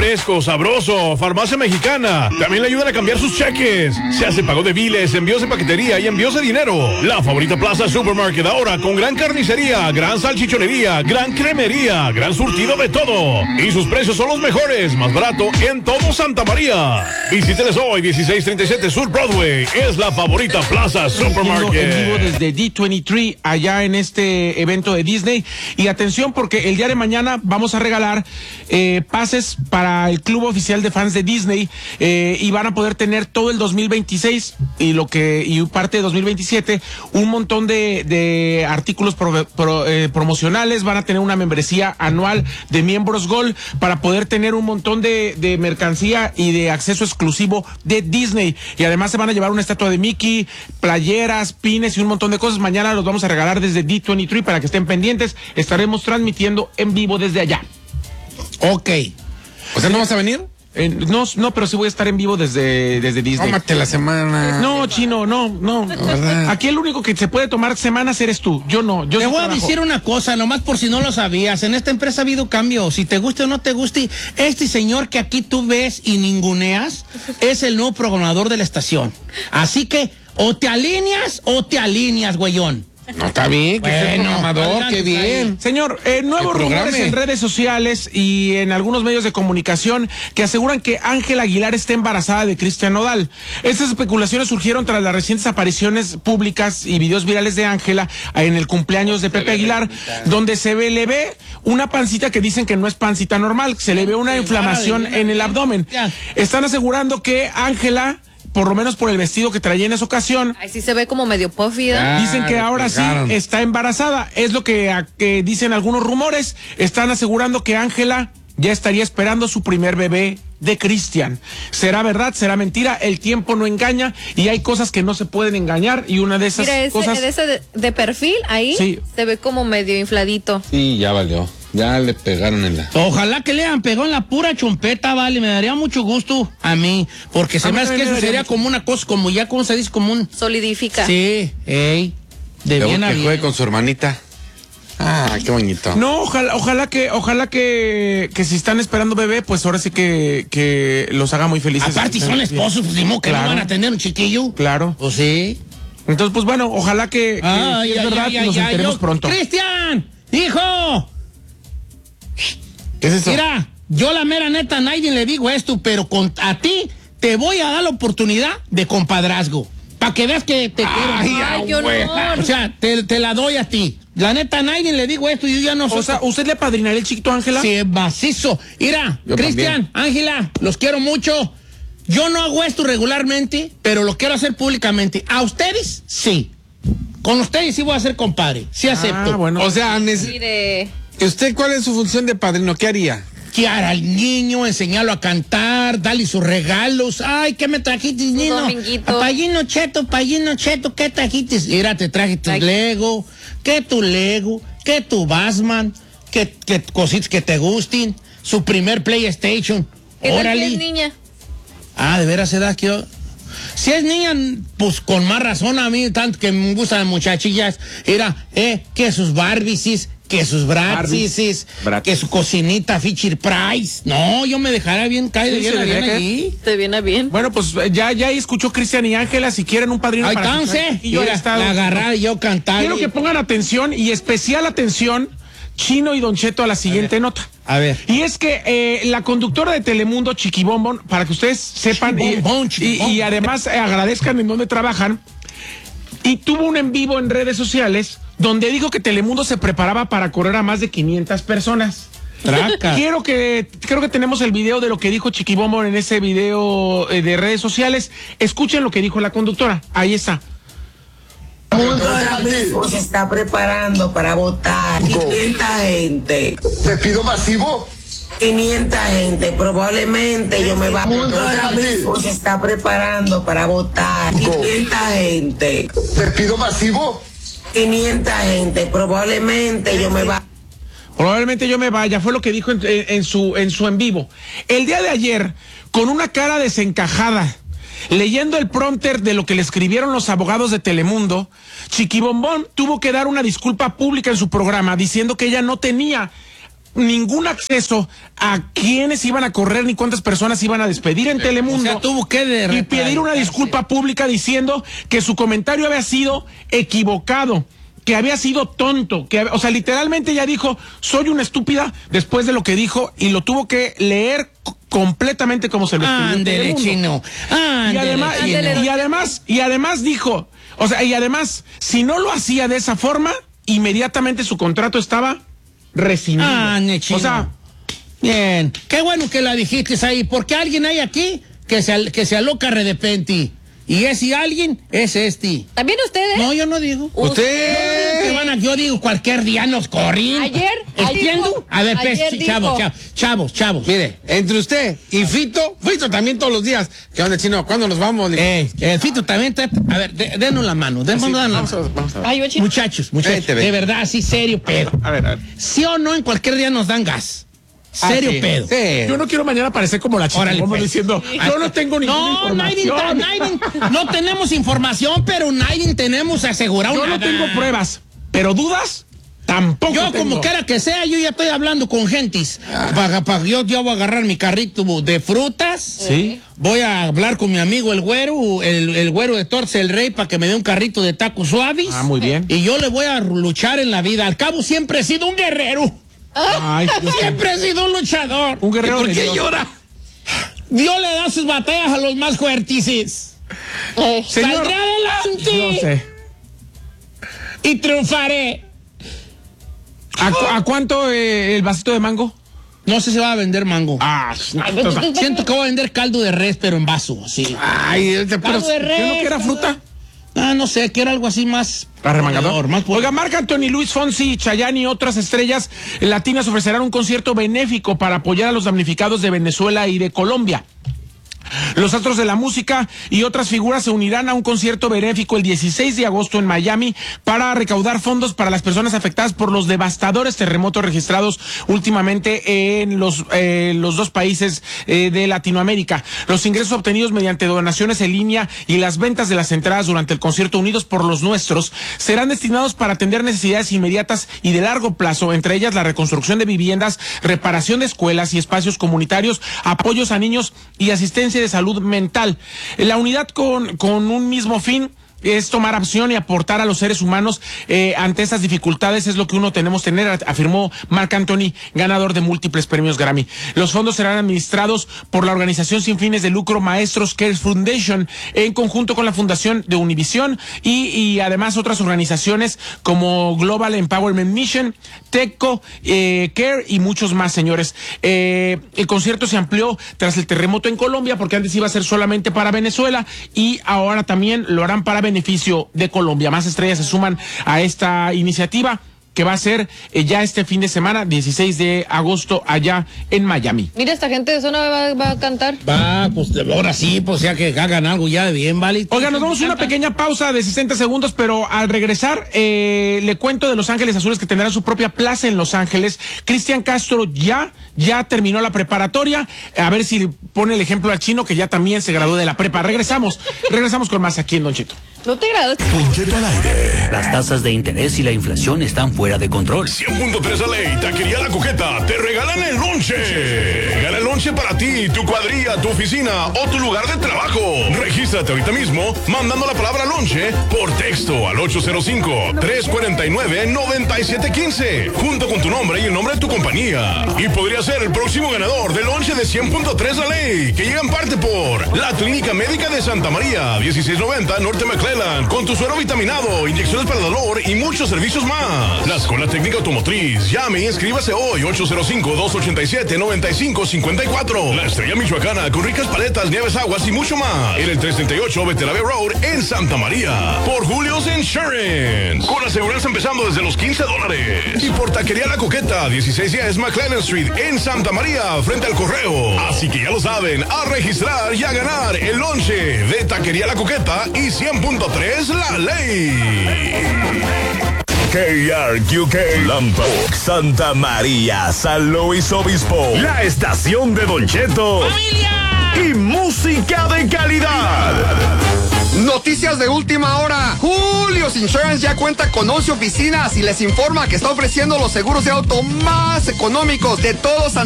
fresco, sabroso. Farmacia Mexicana. También le ayudan a cambiar sus cheques. Se hace pago de biles, envíos de paquetería y envíos de dinero. La Favorita Plaza Supermarket ahora con gran carnicería, gran salchichonería, gran cremería, gran surtido de todo. Y sus precios son los mejores, más barato en todo Santa María. Visíteles hoy, 1637 Sur Broadway. Es la Favorita Plaza Supermarket. En vivo desde D23, allá en este evento de Disney. Y atención, porque el día de mañana vamos a regalar pases para el club oficial de fans de Disney, y van a poder tener todo el 2026 y parte de 2027 un montón de artículos promocionales. Van a tener una membresía anual de miembros Gold para poder tener un montón de mercancía y de acceso exclusivo de Disney. Y además se van a llevar una estatua de Mickey, playeras, pines y un montón de cosas. Mañana los vamos a regalar desde D23 para que estén pendientes. Estaremos transmitiendo en vivo desde allá. Ok. O sea, ¿no vas a venir? No, pero sí voy a estar en vivo desde Disney. Tómate la semana. No, Chino, no. Aquí el único que se puede tomar semanas eres tú. Yo no. Yo te voy trabajo. a decir una cosa, nomás por si no lo sabías. En esta empresa ha habido cambio. Si te guste o no te guste, este señor que aquí tú ves y ninguneas es el nuevo programador de la estación. Así que o te alineas, güeyón. No, está bien, que sea programador, qué bien. Señor, nuevos rumores en redes sociales y en algunos medios de comunicación que aseguran que Ángela Aguilar está embarazada de Cristian Nodal. Estas especulaciones surgieron tras las recientes apariciones públicas y videos virales de Ángela en el cumpleaños de Pepe Aguilar, donde le ve una pancita que dicen que no es pancita normal, se le ve una inflamación en el abdomen. Están asegurando que Ángela, por lo menos por el vestido que traía en esa ocasión, ahí sí se ve como medio pófida. Dicen que ahora sí está embarazada. Es lo que dicen algunos rumores. Están asegurando que Ángela ya estaría esperando su primer bebé de Cristian. ¿Será verdad? ¿Será mentira? El tiempo no engaña y hay cosas que no se pueden engañar, y una de esas cosas... Ese de perfil ahí se ve como medio infladito. Sí, ya valió. Ya le pegaron en la... Ojalá que le hayan pegado en la pura chompeta, vale, me daría mucho gusto a mí, porque se me hace que eso sería como una cosa, como ya, ¿cómo se dice? Como un... Solidifica. Sí, de bien a bien. Que juegue con su hermanita. Ah, qué bonito. No, ojalá que si están esperando bebé, pues ahora sí que los haga muy felices. Aparte, son esposos, pues digo que no van a tener un chiquillo. Claro. Pues sí. Entonces, pues bueno, ojalá que es verdad, nos enteremos pronto. ¡Cristian! ¡Hijo! ¿Qué es eso? Mira, yo la mera neta a nadie le digo esto, pero a ti te voy a dar la oportunidad de compadrazgo. Para que veas que te quiero. ¡Ay, qué honor! O sea, te la doy a ti. La neta, a nadie le digo esto y yo ya no sé. O sea, ¿usted le apadrinaría el chiquito Ángela? Sí, macizo. Mira, Cristian, Ángela, los quiero mucho. Yo no hago esto regularmente, pero lo quiero hacer públicamente. ¿A ustedes? Sí. Con ustedes sí voy a ser compadre. Sí acepto. Bueno. O sea, Mire. ¿usted cuál es su función de padrino? ¿Qué haría? Guiar al niño, enseñarlo a cantar, darle sus regalos. Ay, ¿qué me trajiste, niño? Payino Cheto, ¿qué trajiste? Mira, te traje tu Lego, que tu Batman, que cositas que te gusten, su primer PlayStation. Órale. ¿Es niña? Ah, de veras, edad que yo... Si es niña, pues con más razón a mí, tanto que me gustan muchachillas. Mira, que sus Barbies, que sus Bratzies, que su cocinita Fisher Price. No, yo me dejaré bien caído bien allí. Te viene bien. Bueno, pues ya escuchó Cristian y Ángela. Si quieren un padrino ahí para y yo la agarrar y yo cantar. Quiero que pongan atención y especial atención, Chino y Don Cheto, a la siguiente nota. A ver. Y es que la conductora de Telemundo, Chiquibombón, para que ustedes sepan y además agradezcan en dónde trabajan, y tuvo un en vivo en redes sociales donde dijo que Telemundo se preparaba para correr a más de 500 personas. Traca. Creo que tenemos el video de lo que dijo Chiquibombón en ese video de redes sociales. Escuchen lo que dijo la conductora. Ahí está. Mundo ahora mismo se está preparando para votar. 500 gente. ¿Despido masivo? 500 gente. Probablemente yo me vaya. Mundo ahora mismo se está preparando para votar. 500 gente. ¿Despido masivo? 500 gente. Probablemente yo me vaya. Probablemente yo me vaya, fue lo que dijo en su en vivo. El día de ayer, con una cara desencajada, leyendo el prompter de lo que le escribieron los abogados de Telemundo, Chiquibombón tuvo que dar una disculpa pública en su programa diciendo que ella no tenía ningún acceso a quiénes iban a correr ni cuántas personas iban a despedir en Telemundo. O sea, tuvo que y pedir una disculpa pública diciendo que su comentario había sido equivocado, que había sido tonto, o sea, literalmente ella dijo, soy una estúpida después de lo que dijo, y lo tuvo que leer completamente como se lo escribió. Ándele, chino. Y además dijo, o sea, y además, si no lo hacía de esa forma, inmediatamente su contrato estaba rescindido. Chino. O sea, bien, qué bueno que la dijiste ahí, porque alguien hay aquí que se aloca de repente. Y ese alguien es este. ¿También ustedes? No, yo no digo. ¿Usted? Yo digo, cualquier día nos corren. Ayer. ¿Entiendo? A ver, pues, chavos. Mire, entre usted y Fito también todos los días. ¿Qué onda, Chino? ¿Cuándo nos vamos? Fito también a ver, denos la mano. Vamos a ver. Ay, yo, Chino. Muchachos, de verdad, así serio pedo. A ver. ¿Sí o no en cualquier día nos dan gas? Serio sí. pedo. Sí. yo no quiero mañana parecer como la chica, Órale, como pues. diciendo, yo no tengo ninguna información. No tenemos información, pero nadie tenemos asegurado Yo nada. no tengo pruebas, pero dudas tampoco Yo, tengo. como quiera que sea, yo ya estoy hablando con gentis. Yo voy a agarrar mi carrito de frutas. Sí. Voy a hablar con mi amigo el güero, el güero de Torce el Rey, para que me dé un carrito de tacos suaves. Muy bien. Y yo le voy a luchar en la vida. Al cabo, siempre he sido un guerrero. Ay, Siempre he sido un luchador. Un guerrero. ¿Por de qué Dios. llora? Dios le da sus batallas a los más fuertes. Señor, Saldré adelante. no sé. Y triunfaré. ¿A cuánto el vasito de mango? No sé si va a vender mango. Siento que voy a vender caldo de res, pero en vaso, sí. Ay, Caldo de res. ¿Qué no que era fruta? No sé, quiero algo así más... Arremangador. Más Oiga, Marc Anthony, Luis Fonsi, Chayanne y otras estrellas latinas ofrecerán un concierto benéfico para apoyar a los damnificados de Venezuela y de Colombia. Los astros de la música y otras figuras se unirán a un concierto benéfico el 16 de agosto en Miami para recaudar fondos para las personas afectadas por los devastadores terremotos registrados últimamente en los dos países de Latinoamérica. Los ingresos obtenidos mediante donaciones en línea y las ventas de las entradas durante el concierto Unidos por los Nuestros serán destinados para atender necesidades inmediatas y de largo plazo, entre ellas la reconstrucción de viviendas, reparación de escuelas y espacios comunitarios, apoyos a niños y asistencia de salud mental. La unidad con un mismo fin es tomar acción y aportar a los seres humanos ante estas dificultades, es lo que uno tenemos que tener, afirmó Marc Anthony, ganador de múltiples premios Grammy. Los fondos serán administrados por la organización sin fines de lucro Maestros Care Foundation en conjunto con la Fundación de Univision y además otras organizaciones como Global Empowerment Mission, TECO, Care y muchos más, señores. El concierto se amplió tras el terremoto en Colombia, porque antes iba a ser solamente para Venezuela y ahora también lo harán para beneficio de Colombia. Más estrellas se suman a esta iniciativa que va a ser ya este fin de semana, 16 de agosto, allá en Miami. Mira, esta gente de zona va a cantar. Pues ahora sí, pues ya que hagan algo ya de bien, ¿vale? Oiga, nos vamos a una pequeña pausa de 60 segundos, pero al regresar le cuento de Los Ángeles Azules, que tendrán su propia plaza en Los Ángeles. Cristian Castro ya terminó la preparatoria. A ver si pone el ejemplo al Chino, que ya también se graduó de la prepa. Regresamos con más aquí en Don Cheto. No te graduas. Don Cheto al aire. Las tasas de interés y la inflación están fuera de control. 100.3 a ley, Taquería La Coqueta, te regalan el lonche. Gana el lonche para ti, tu cuadrilla, tu oficina o tu lugar de trabajo. Regístrate ahorita mismo mandando la palabra lonche por texto al 805-349-9715, junto con tu nombre y el nombre de tu compañía. Y podría ser el próximo ganador del lonche de 100.3 a ley, que llega en parte por la Clínica Médica de Santa María, 1690 Norte McLean, con tu suero vitaminado, inyecciones para el dolor y muchos servicios más. La Escuela Técnica Automotriz. Llame y inscríbase hoy, 805-287-9554. La Estrella Michoacana, con ricas paletas, nieves, aguas y mucho más. En el 338 Betelave Road, en Santa María. Por Julio's Insurance, con aseguranza empezando desde los $15. Y por Taquería La Coqueta, 1610 McLennan Street, en Santa María, frente al correo. Así que ya lo saben, a registrar y a ganar el lonche de Taquería La Coqueta y 100.3 la ley. KRQK, Lambok, Santa María, San Luis Obispo, la estación de Don Cheto. ¡Familia! Y música de calidad. Noticias de última hora. Julius Insurance ya cuenta con 11 oficinas y les informa que está ofreciendo los seguros de auto más económicos de todos